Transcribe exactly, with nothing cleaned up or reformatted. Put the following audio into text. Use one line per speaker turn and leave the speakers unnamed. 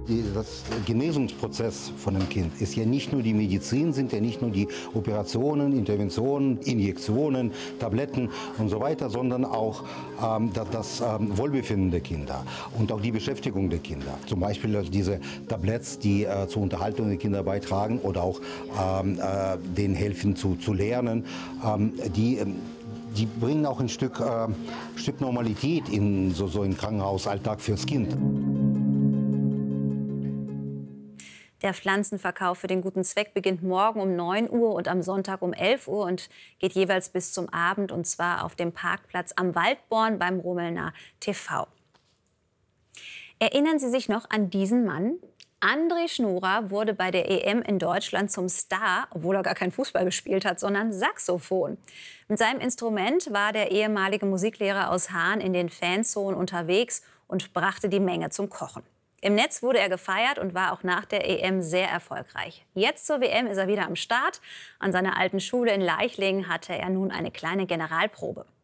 Die, das Genesungsprozess von einem Kind ist ja nicht nur die Medizin, sind ja nicht nur die Operationen, Interventionen, Injektionen, Tabletten und so weiter, sondern auch ähm, das, das ähm, Wohlbefinden der Kinder und auch die Beschäftigung der Kinder. Zum Beispiel also diese Tabletts, die äh, zur Unterhaltung der Kinder beitragen oder auch ähm, äh, denen helfen zu, zu lernen, ähm, die ähm, Die bringen auch ein Stück, äh, Stück Normalität in so, so einen Krankenhausalltag fürs Kind.
Der Pflanzenverkauf für den guten Zweck beginnt morgen um neun Uhr und am Sonntag um elf Uhr und geht jeweils bis zum Abend, und zwar auf dem Parkplatz am Waldborn beim Rumelner T V. Erinnern Sie sich noch an diesen Mann? André Schnura wurde bei der E M in Deutschland zum Star, obwohl er gar kein Fußball gespielt hat, sondern Saxophon. Mit seinem Instrument war der ehemalige Musiklehrer aus Haan in den Fanzonen unterwegs und brachte die Menge zum Kochen. Im Netz wurde er gefeiert und war auch nach der E M sehr erfolgreich. Jetzt zur W M ist er wieder am Start. An seiner alten Schule in Leichlingen hatte er nun eine kleine Generalprobe.